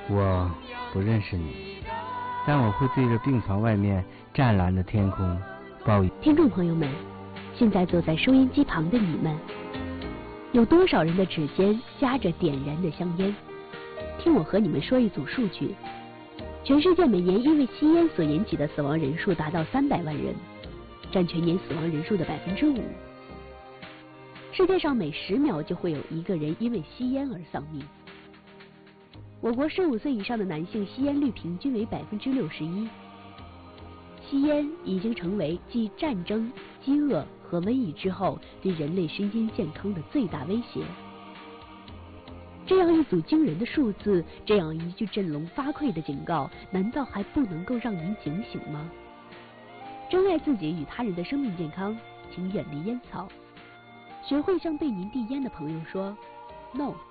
我不认识你，但我会对着病床外面湛蓝的天空抱一。 听众朋友们，现在坐在收音机旁的你们，有多少人的指尖夹着点燃的香烟？听我和你们说一组数据：全世界每年因为吸烟所引起的死亡人数达到300万人，占全年死亡人数的5%。世界上每10秒就会有1个人因为吸烟而丧命。我国15岁以上的男性吸烟率平均为61%。吸烟已经成为继战争、饥饿和瘟疫之后对人类身心健康的最大威胁。这样一组惊人的数字，这样一句振聋发聩的警告，难道还不能够让您警醒吗？珍爱自己与他人的生命健康，请远离烟草。学会向被您递烟的朋友说 “No”。